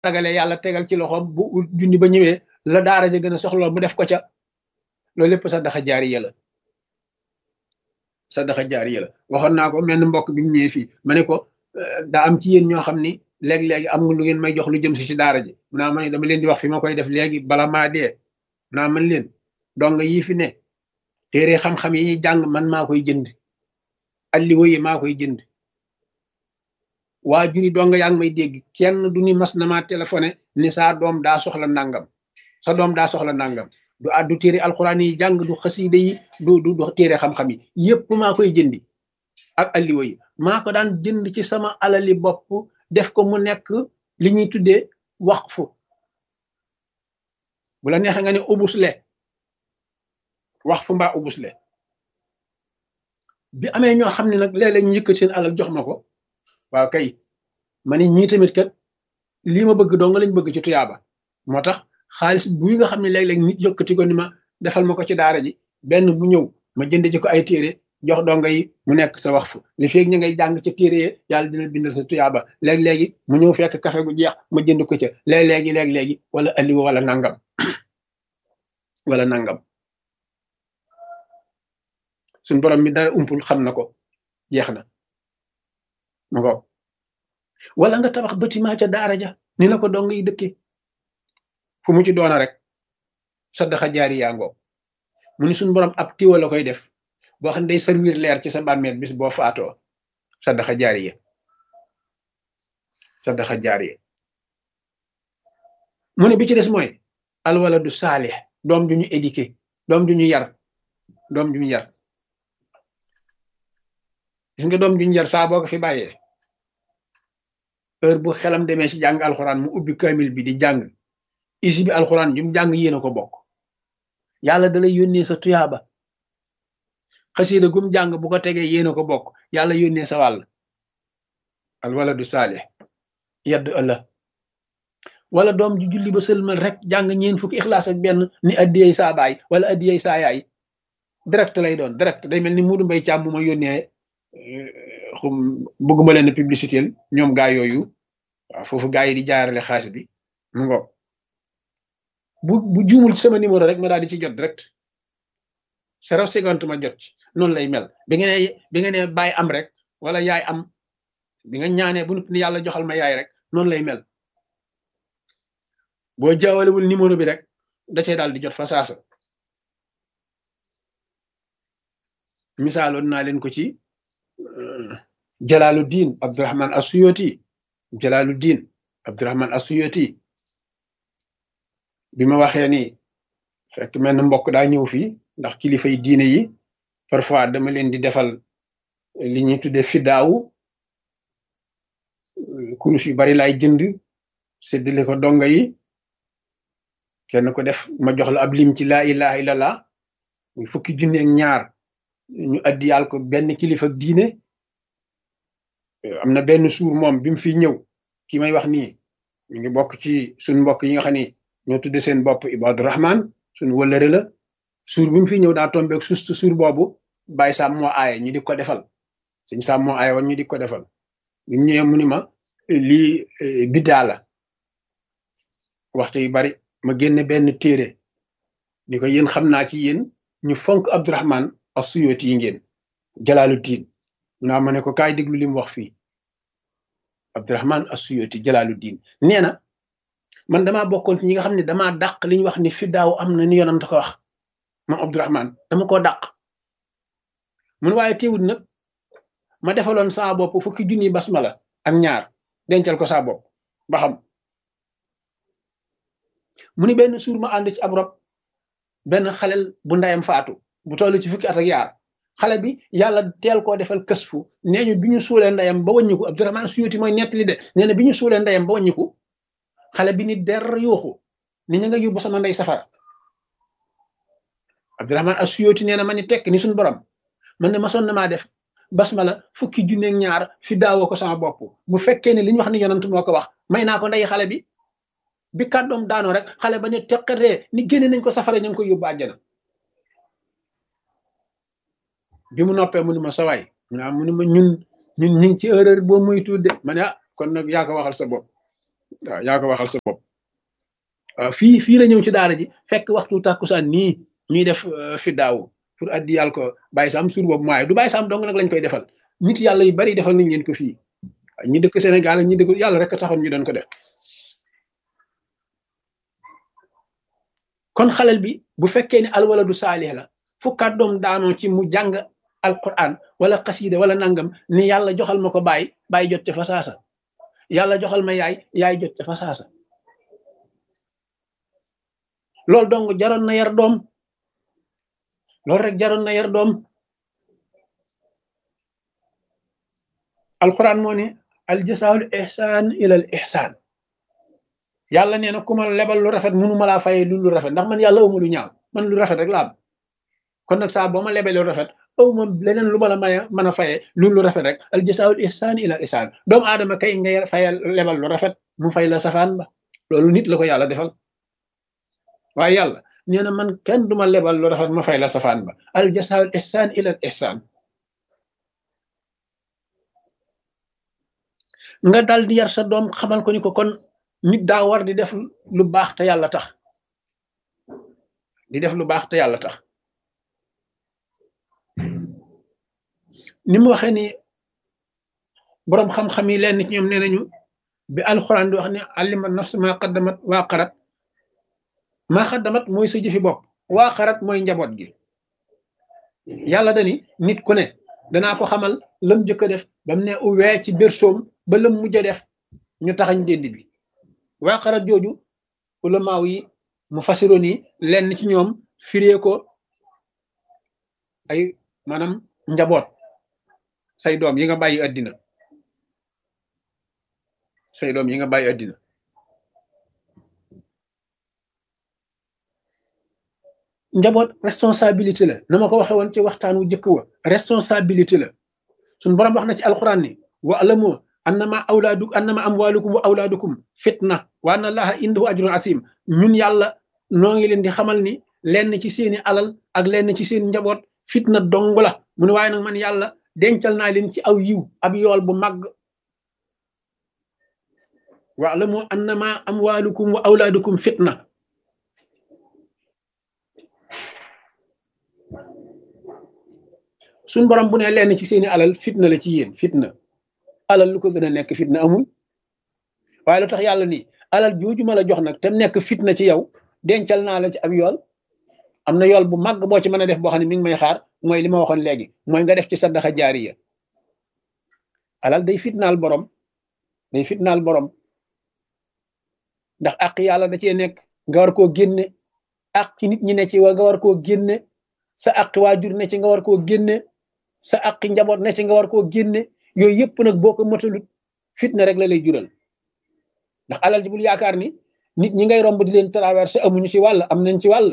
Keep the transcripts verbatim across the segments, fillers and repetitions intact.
ragalee yàlla tegal ci loxoom bu junni ba ñëwee la daara ja gën a soxla mu def ko ca loolu lépp sadaxa jaariya la sadaxa jaariya la waxoon naa ko menn mbokk bi mu ñëwee fii ma ne ko daa am ci yéen ñoo xam ni léegi-léegi am nga lu ngeen may jox lu jëm si ci daara ji mu naa ma ne dama leen di wax fi ma koy def léegi bala maa dee naa man leen donga yii fi ne téere xam-xam yi ñuy jàng man maa koy jënd alliwo yi maa koy jënd waa juri donga yaa ngi may dégg kenn du ni mas na maa téléphoné ni saa doom daa soxla nangam sa doom daa soxla nangam du addu téere alxuraan yi jàng du xasiida yi du du du téere xam-xam yi yépp maa koy jëndi ak alliwo yi maa ko daan jënd ci sama alali bopp def ko mu nekk li ñuy tuddee waqfu bu la neexee nga ne ubusle waqfu mbaa ubusle bi amee ñoo xam ne nag léeg-léeg ñu yëkkat seen alal jox ma ko waaw kay ma ne ñii tamit kat lii ma bëgg doo nga lañ bëgg ci tuyaaba moo tax xaalis buy nga xam ne léeg-léeg nit yëkkati ko ni ma defal ma ko ci daara ji benn bu ñëw ma jënd ci ko ay téere jox donga yi mu nekk sa wax fu li feeg ña ngay jàng ca téere yàlla dina bindal sa tuyaaba léeg-léegi mu ñëw fekk café gu jeex ma jënd ko ca léeg-léegi léeg-léegi wala alliwa wala nangam wala nangam suñ borom mi dara umpul xam na ko jeex na ma ko wala nga tabax bâtiment ca daara ja ni la ko donga yi dëkkee fu mu ci doona rek sadaxa jaari yaa ngoo mu ni suñ borom ab tiwa la koy def boo xam ne day servir leer ci sa bàmmeel bis boo faatoo sadaxa jaariya sadaxa jaariya mu ne bi ci des mooy alwaladu saalih doom ju ñu éduqué doom ju ñu yar doom ju ñu yar gis nga doom ju ñu yar saa boo ko fi bàyyee heure bu xelam demee ci jàng alxuraan mu ubbi kamil bi di jàng isi bi alxuraan ju mu jàng yéen a ko bokk yàlla dalay yónnee sa tuyaaba xasida gum jàng bu ko tegee yéen a ko bokk yàlla yónnee sa wàll al waladu saalih yadd ëlla wala doom ju julli ba sëlmal rek jàng ñeen fukki ixlaas ak benn ni addiyey saa baay wala addiyey saa yaay direct lay doon direct day mel ni Muudu Mbay Caam mu ma yónnee xum bëgguma leen publicité ñoom gaa yooyu waaw foofu gaa yi di jaarale xaalis bi mu ngo bu bu juumul sama numéro rek ma daal di ci jot direct zéro cinquante ma jot ci noonu lay mel bi nga ne bi nga ne bàyyi am rek wala yaay am bi nga ñaanee bu ni yàlla joxal ma yaay rek noonu lay mel boo jaawalewul numéro bi rek da cee daal di jot fa saasa misaaloon naa leen ko ci Jalaaluddin Abdurahman Asuyoti Jalaaluddin Abdurahman Asuyoti bi ma waxee ni fekk mel na mbokk daa ñëw fii ndax kilifa yi diine yi parfois dama leen di defal li ñuy tuddee fiddaawu kurus yu bari laay jënd séddale ko donga yi kenn ko def ma jox la ab lim ci laa ilaha illallah muy fukki junne ak ñaar ñu addiyal ko benn kilifa diine am na benn suur moom bi mu fi ñëw ki may wax nii ñu ngi bokk ci suñ mbokk yi nga xam ni ñoo tudde seen bopp Ibadu Rahman suñ wëllëre la suur bi mu fi ñëw daa tombeeg sustu suur boobu bàyyi Sam moo aaye ñu di ko defal suñ Sam moo aaye woon ñu di ko defal bi mu ñëwee mu ni ma lii biddaa la waxtu yu bari ma génne benn téere ni ko yéen xam naa ci yéen ñu fonk Abdurahman As-Suyuti yi ngeen Jalaaluddin naa ma ne ko kaay déglu li mu wax fii Abdurahman As-Suyuti Jalaaluddin nee na man damaa bokkoon ci ñi nga xam ne damaa dàq li ñu wax ni fi daaw am na ni yonent ko wax moom Abdurahman dama koo dàq mun waaye teewul nag ma defaloon saa bopp fukki junni basmala ak ñaar dencal ko saa bopp ba xam mu ni benn suur ma ànd ci ab rob benn xalel bu ndayam faatu bu toll ci fukki at ak yaar xale bi yàlla teel koo defal kësfu nee ñu bi ñu suulee ndeyam ba wàññiku Abdurahman Suyuti mooy nettali de nee na bi ñu suulee ndeyam ba wàññiku xale bi ni der yuuxu ni ñu nga yóbbu sama ndey safara Abdurahman As-Suyuti nee na ma ni tekk ni suñu borom man ne ma sonn maa def basmala fukki junneeg ñaar fi daawoo ko sama bopp bu fekkee ne li ñu wax ni yonent moo ko wax may naa ko ndey xale bi bi kàddoom daanoo rek xale ba ne teqatee ni génne nañ ko safara ñu ngi koy yóbbu àjjana bi mu noppee mu ni ma sawaay mu ne mu ni ma ñun ñun ñu ngi ci erreur boo muy tudde ma ne ah kon nag yaa ko waxal sa bopp waaw yaa ko waxal sa bopp waaw fii fii la ñëw ci daara ji fekk waxtu tàkkusaan nii ñuy def fi daaw pour addi yàlla ko bàyyi sam suur boobu maaye du bàyyi sam dong nag lañ koy defal nit yàlla yu bari defal nañ leen ko fii ñi dëkk Sénégal ñi dëkk yàlla rek taxoon ñu doon ko def kon xalel bi bu fekkee ne alwala du saalix la fu kàddoom daanoo ci mu jàng alquran wala xasiida wala nangam ni yàlla joxal ma ko bàyyi bàyyi jot ca fa saasa yàlla joxal ma yaay yaay jot ca fa saasa loolu dong jaroon na yar doom loolu rek jaroon na yar doom alquran moo ne aljasaul ihsan ila al ihsan yàlla nee na ku ma lebal lu rafet munu ma laa fayee lu lu rafet ndax man yàlla awma lu ñaaw man lu rafet rek la am kon nag saa boo ma lebee lu rafet awma leneen lu ma la maya mën a fayee lu lu rafet rek aljasaul ihsan ila al ihsan doomu aadama kay ngay fayal lebal lu rafet mu fay la safaan ba loolu nit la ko yàlla defal waaye yàlla nee na man kenn duma lebal lu rafet ma fay la safaan ba al jasaal ihsaan ila al ihsaan nga dal di yar sa doom xamal ko ni ko kon nit daa war di def lu baax te yàlla tax di def lu baax te yàlla tax ni mu waxee ni boroom xam-xam yi leen nit ñoom nee nañu bi alxuraan di wax ne allima nafs ma qaddamat waa qarat maa xaddamat mooy sa jëfi bopp waa xarat mooy njaboot gi yàlla dani nit ku ne danaa ko xamal lam jëkk a def ba mu ne uwee ci bersoom ba lam mujj a def ñu taxañ dénd bi waa xarat jooju ulamaaw yi mu fasiroon yi lenn ci ñoom firee ko ay maanaam njaboot say doom yi nga bàyyi àddina say doom yi nga bàyyi àddina njaboot responsabilité la na ma ko waxe woon ci waxtaan wu jëkk wa responsabilité la suñ boroom wax na ci alquran ni wa alamu annama awlaadukum annama amwalukum wa awlaadukum fitna wa anna allaha indahu ajrun asim ñun yàlla noo ngi leen di xamal ni lenn ci seeni alal ak lenn ci seen njaboot fitna dong la mu ne waaye nag man yàlla dencal naa leen ci aw yiw ab yool bu màgg wa alamu annama amwalukum wa awlaadukum fitna suñ borom bu ne lenn ci seeni alal fitna la ci yéen fitna alal lu ko gën a nekk fitna amul waaye lu tax yàlla nii alal jooju ma la jox nag te nekk fitna ci yow dencal naa la ci ab yool am na yool bu màgg boo ci mën a def boo xam ne mi ngi may xaar mooy li ma waxoon léegi mooy nga def ci saddaxa jaariya alal day fitnaal borom day fitnaal borom ndax àq yàlla da cee nekk nga war koo génne àq nit ñi ne ci wa nga war koo génne sa àq waajur ne ci nga war koo génne sa àq njaboot ne ci nga war koo génne yooyu yëpp nag boo ko matalut fitna rek la lay jural ndax alal ji bul yaakaar ni nit ñi ngay romb di leen traversé amuñu ci wàll am nañ ci wàll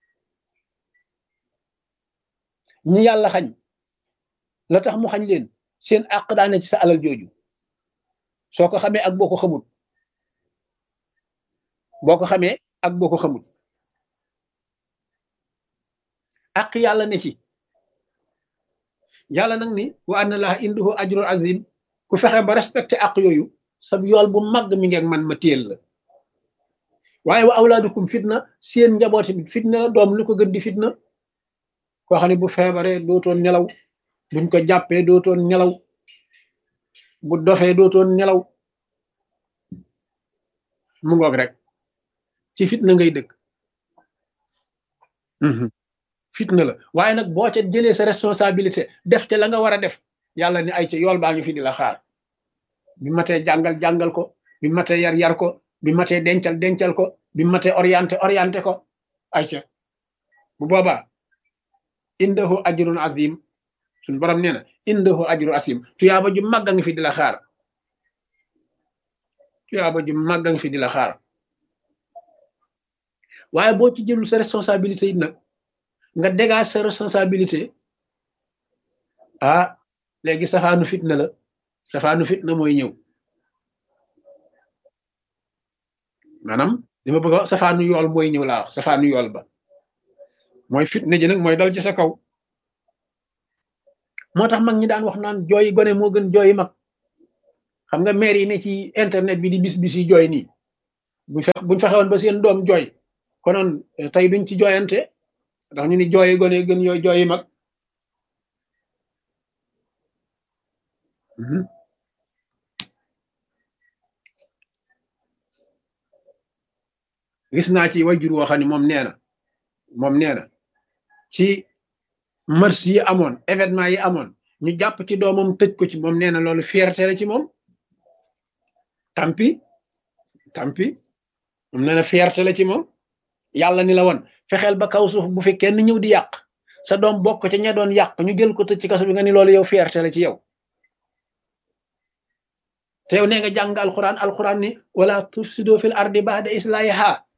ñi yàlla xañ la tax mu xañ leen seen àq daane ci sa alal jooju soo ko xamee ak boo ko xamut boo ko xamee ak boo ko xamut àq yàlla ne ci yàlla nag ni wa anna laaha indahu ajrun azim ku fexe ba respecté àq yooyu sab yool bu mag mi ngeeg man ma téel la waaye wa awlaadukum fitna seen njaboot bi fitna la doom lu ko gën di fitna koo xam ne bu feebaree dootoon nelaw buñ ko jàppee dootoon nelaw bu dofee dootoon nelaw mu ngoog rek ci fitna ngay dëkk fitna la waaye nag boo ca jëlee sa responsabilité def te la nga war a def yàlla ni ay ca yool baa ngi fi di la xaar bi matee jàngal jàngal ko bi matee yar yar ko bi matee dencal dencal ko bi matee orienté orienté ko ay ca bu boobaa indahu ajrun azim suñ borom nee na indahu ajrun azim tuyaaba ju màgg a ngi fi di la xaar tuyaaba ju màgg a ngi fi di la xaar waaye boo ci jëlul sa responsabilité yi nag nga dégage sa responsabilité ah léegi safaanu fitna la safaanu fitna mooy ñëw maanaam li ma bëgg a safaanu yool mooy ñëw laa wax safaanu yool ba mooy fitna ji nag mooy dal ci sa kaw moo tax mag ñi daan wax naan jooyi gone moo gën jooyi mag xam nga maire yi ne ci internet bi di bis bis yi jooy nii buñ fex buñ fexe woon ba seen doom jooy konoon tey duñ ci jooyante ndax ñu ni jooyi gone gën yooyu jooyi mag. Mhm. gis naa ci wajur woo xam ne moom nee na moom nee na ci mars yi amoon événement yi amoon ñu jàpp ci doomam tëj ko ci moom nee na loolu fierté la ci moom. tampi tampi moom nee na fierté la ci moom. yàlla ni la woon fexeel ba kaw suuf bu fi kenn ñëw di yàq sa doom bokk ca ña doon yàq ñu jël ko tëj ci kaso bi nga ni loolu yow fierté la ci yow. te yow nee nga jàng alquran alquran ni wala tufsidu fil ardi ba'da islahiha